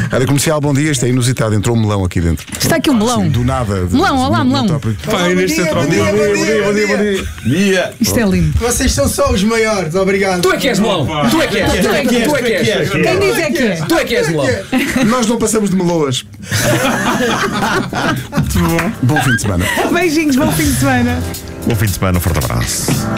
Rádio Comercial, bom dia. Isto é inusitado. Entrou um melão aqui dentro. Está aqui um melão. Sim, do nada. Melão, olá, melão. Pá, Inês Central. Bom dia. Isto é lindo. Vocês são só os maiores, obrigado. Tu é que és melão! Tu é que és! Tu é que és! Tu é que és! Quem diz é que é? Tu é que és melão! Nós não passamos de meloas. Bom fim de semana. Beijinhos, bom fim de semana. Bom fim de semana, um forte abraço.